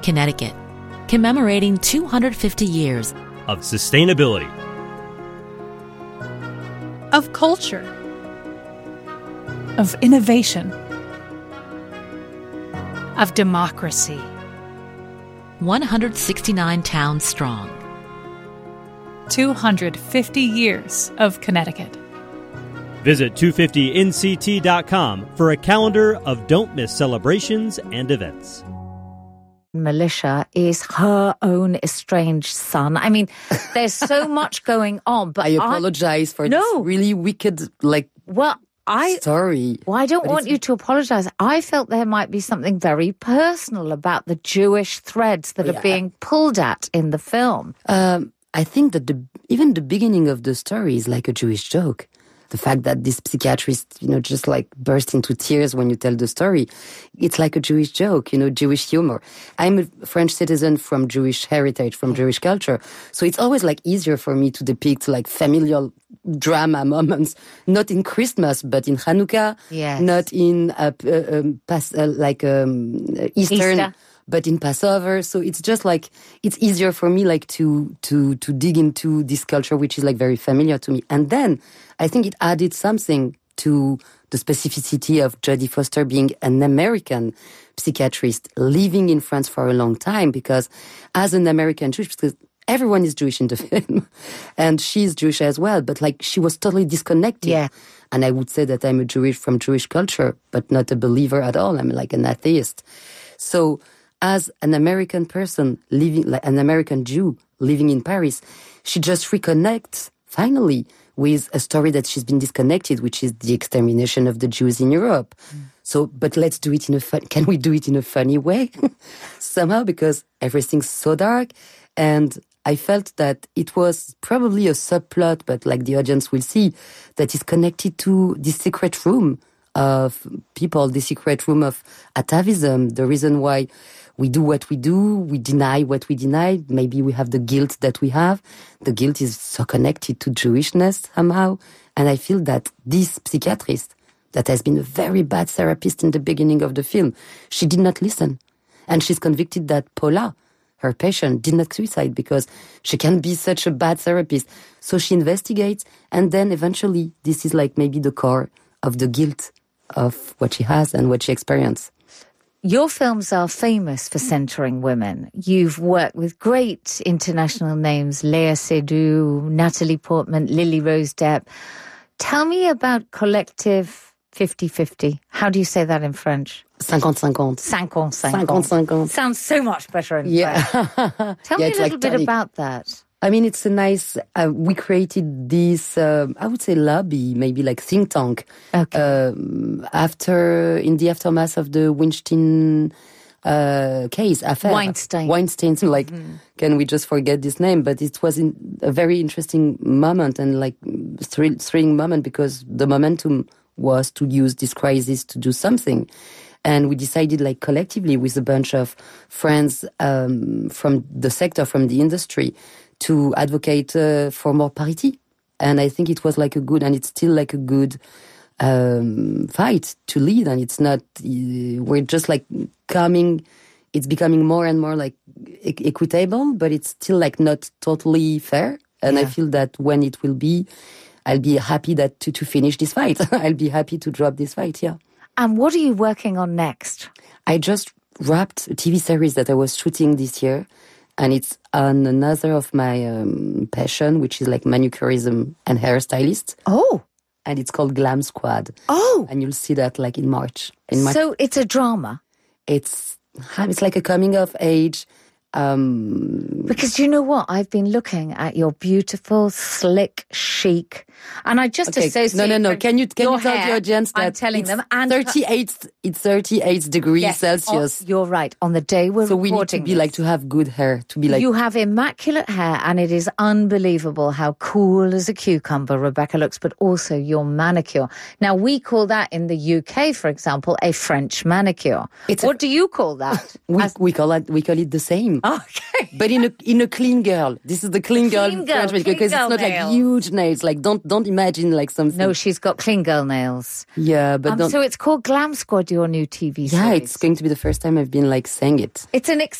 Connecticut, commemorating 250 years of sustainability, of culture, of innovation, of democracy. 169 towns strong. 250 years of Connecticut. Visit 250nct.com for a calendar of don't miss celebrations and events. Militia is her own estranged son. I mean, there's so much going on. But I apologize for this really wicked, story. Well, I don't want you to apologize. I felt there might be something very personal about the Jewish threads that are being pulled at in the film. I think that even the beginning of the story is like a Jewish joke. The fact that this psychiatrist, just like burst into tears when you tell the story, it's like a Jewish joke, Jewish humor. I'm a French citizen from Jewish heritage, from Jewish culture. So it's always like easier for me to depict like familial drama moments, not in Christmas, but in Hanukkah, not in Eastern. But in Passover, so it's just like, it's easier for me like to dig into this culture, which is like very familiar to me. And then I think it added something to the specificity of Jodie Foster being an American psychiatrist living in France for a long time, because as an American Jewish, because everyone is Jewish in the film, and she's Jewish as well, but like she was totally disconnected. Yeah. And I would say that I'm from Jewish culture, but not a believer at all. I'm like an atheist. So as an American person living, like an American Jew living in Paris, she just reconnects finally with a story that she's been disconnected, which is the extermination of the Jews in Europe. So, but let's do it can we do it in a funny way? Somehow, because everything's so dark. And I felt that it was probably a subplot, but like the audience will see, that is connected to this secret room of people, the secret room of atavism, the reason why we do what we do, we deny what we deny. Maybe we have the guilt that we have. The guilt is so connected to Jewishness somehow. And I feel that this psychiatrist, that has been a very bad therapist in the beginning of the film, she did not listen. And she's convicted that Paula, her patient, did not suicide because she can be such a bad therapist. So she investigates, and then eventually this is like maybe the core of the guilt of what she has and what she experienced. Your films are famous for centering women. You've worked with great international names, Léa Seydoux, Natalie Portman, Lily Rose Depp. Tell me about Collective 50-50. How do you say that in French? 50-50. 50-50. 50-50. Sounds so much better in French. Tell me a little bit about that. I mean, it's a nice, we created this, I would say lobby, maybe like think tank. Okay. In the aftermath of the Weinstein case, affair. Weinstein, can we just forget this name? But it was a very interesting moment and like thrilling moment, because the momentum was to use this crisis to do something. And we decided like collectively with a bunch of friends from the sector, from the industry, to advocate for more parity. And I think it was like and it's still like a good fight to lead. And it's not, we're just like it's becoming more and more like equitable, but it's still like not totally fair. And I feel that when it will be, I'll be happy to finish this fight. I'll be happy to drop this fight, And what are you working on next? I just wrapped a TV series that I was shooting this year. And it's on another of my passion, which is like manicurism and hairstylist. Oh. And it's called Glam Squad. Oh. And you'll see that like in March. So it's a drama? It's like a coming of age. Because you know what? I've been looking at your beautiful, slick, chic, and I just associate. No. Can you tell the audience that I'm telling them, and 38 degrees Celsius. You're right. On the day we're so recording, we need to be like to have good hair. To be like you have immaculate hair, and it is unbelievable how cool as a cucumber Rebecca looks. But also your manicure. Now we call that in the UK, for example, a French manicure. What do you call that? we call it the same. Okay. But in a clean girl. This is the clean girl French, because it's not like huge nails. Like don't imagine like something. No, she's got clean girl nails. Yeah, but so it's called Glam Squad, your new TV series. Yeah, it's going to be the first time I've been like saying it. It's an